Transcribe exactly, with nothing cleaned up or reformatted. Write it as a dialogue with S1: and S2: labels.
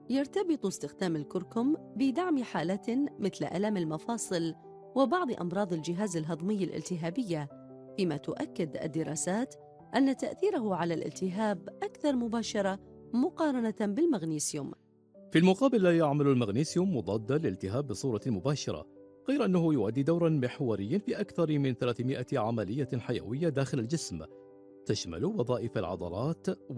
S1: يرتبط استخدام الكركم بدعم حالات مثل ألم المفاصل وبعض أمراض الجهاز الهضمي الالتهابية، فيما تؤكد الدراسات أن تأثيره على الالتهاب أكثر مباشرة مقارنة بالمغنيسيوم.
S2: في المقابل لا يعمل المغنيسيوم مضادا للالتهاب بصورة مباشرة، غير أنه يؤدي دورا محوريا في أكثر من ثلاثمائة عملية حيوية داخل الجسم، تشمل وظائف العضلات